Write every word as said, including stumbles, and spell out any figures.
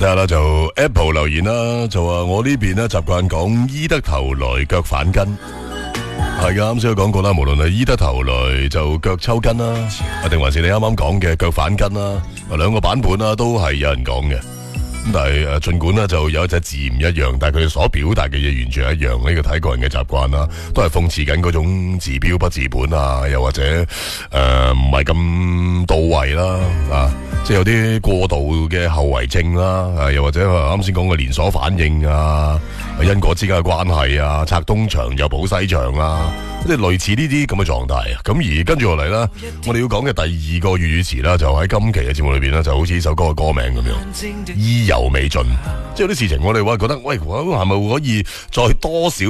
睇下啦，就 Apple 留言啦，就話我呢邊咧習慣講醫得頭來腳反筋，係噶，啱先都講過啦，無論係醫得頭來就腳抽筋啦，定還是你啱啱講嘅腳反筋啦，兩個版本啦都係有人講嘅。咁但係誒，儘管咧就有一隻字唔一樣，但係佢哋所表達嘅嘢完全一樣。呢、這個睇個人嘅習慣啦，都係諷刺緊嗰種治標不治本啊，又或者誒唔係咁到位啦啊，即係有啲過度嘅後遺症啦，啊又或者啱先講嘅連鎖反應啊，因果之間嘅關係啊，拆東牆又補西牆啊，即係類似呢啲咁嘅狀態啊。咁而跟住落嚟啦，我哋要講嘅第二個粵語詞啦，就喺今期嘅節目裏邊咧，就好似呢首歌嘅歌名咁樣，意猶未盡。即係有啲事情我哋話覺得，喂，係咪可以再多少